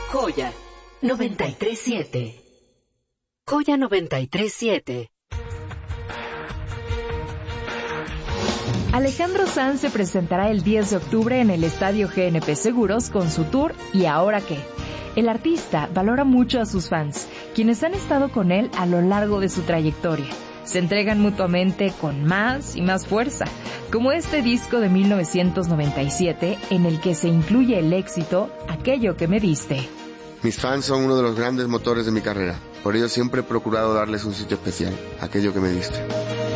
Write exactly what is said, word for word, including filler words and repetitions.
Joya noventa y tres siete. Joya noventa y tres siete. Alejandro Sanz se presentará el diez de octubre en el Estadio G N P Seguros con su tour ¿Y ahora qué? El artista valora mucho a sus fans, quienes han estado con él a lo largo de su trayectoria. Se entregan mutuamente con más y más fuerza, como este disco de mil novecientos noventa y siete en el que se incluye el éxito Aquello que me diste. Mis fans son uno de los grandes motores de mi carrera, por ello siempre he procurado darles un sitio especial, Aquello que me diste.